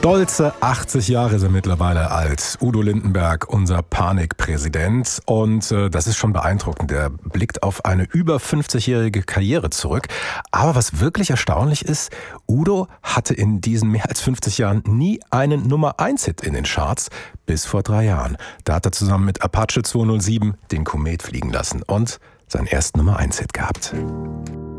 Stolze 80 Jahre sind mittlerweile alt. Udo Lindenberg, unser Panikpräsident. Und das ist schon beeindruckend. Er blickt auf eine über 50-jährige Karriere zurück. Aber was wirklich erstaunlich ist, Udo hatte in diesen mehr als 50 Jahren nie einen Nummer-1-Hit in den Charts. Bis vor 3 Jahren. Da hat er zusammen mit Apache 207 den Komet fliegen lassen und seinen ersten Nummer-1-Hit gehabt.